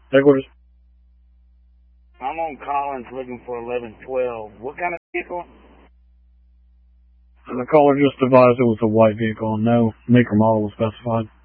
Headquarters. I'm on Collins looking for 1112. What kind of vehicle? And the caller just advised it was a white vehicle. No make or model was specified.